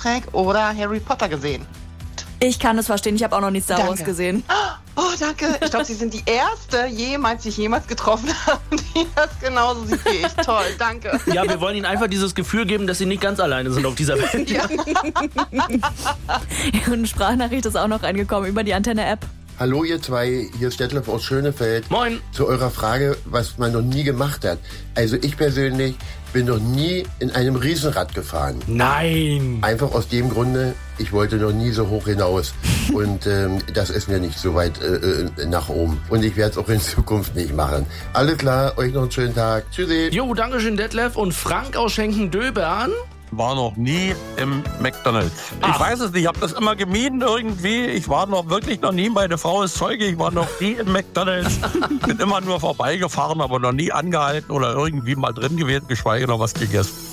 Trek oder Harry Potter gesehen? Ich kann es verstehen, ich habe auch noch nie Star Wars gesehen. Oh, danke. Ich glaube, Sie sind die Erste, die ich jemals getroffen habe, die das genauso sieht wie ich. Toll, danke. Ja, wir wollen Ihnen einfach dieses Gefühl geben, dass Sie nicht ganz alleine sind auf dieser Welt. Ja. Und eine Sprachnachricht ist auch noch reingekommen über die Antenne-App. Hallo ihr zwei, hier ist Detlef aus Schönefeld. Moin. Zu eurer Frage, was man noch nie gemacht hat. Also ich persönlich bin noch nie in einem Riesenrad gefahren. Nein. Einfach aus dem Grunde, ich wollte noch nie so hoch hinaus. Und das ist mir nicht so weit nach oben. Und ich werde es auch in Zukunft nicht machen. Alles klar, euch noch einen schönen Tag. Tschüssi. Jo, dankeschön Detlef. Und Frank aus Schenken-Döbern? War noch nie im McDonald's. Ich weiß es nicht, ich habe das immer gemieden irgendwie. Ich war wirklich noch nie, meine Frau ist Zeuge, ich war noch nie im McDonald's. Bin immer nur vorbeigefahren, aber noch nie angehalten oder irgendwie mal drin gewesen, geschweige noch was gegessen.